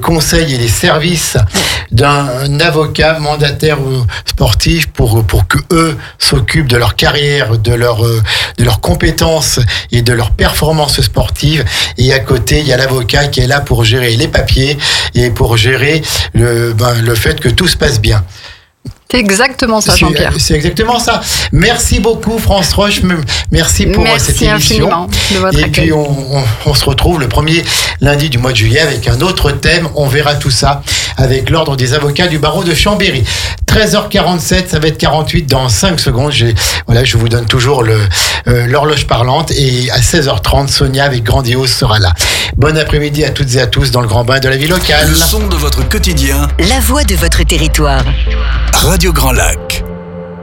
conseils et les services d'un avocat mandataire sportif pour que eux s'occupent de leur carrière, de leurs compétences et de leurs performances sportives. Et à côté, il y a l'avocat qui est là pour gérer les papiers et pour gérer le fait que tout se passe bien. C'est exactement ça, Jean-Pierre. C'est exactement ça. Merci beaucoup, France Roche. Merci pour cette émission. Merci infiniment de votre accueil. Puis, on se retrouve le premier lundi du mois de juillet avec un autre thème. On verra tout ça avec l'Ordre des avocats du barreau de Chambéry. 13h47, ça va être 48 dans 5 secondes. Je vous donne toujours l'horloge parlante. Et à 16h30, Sonia avec Grandiose sera là. Bon après-midi à toutes et à tous dans le grand bain de la vie locale. Le son de votre quotidien. La voix de votre territoire. Radio Grand Lac.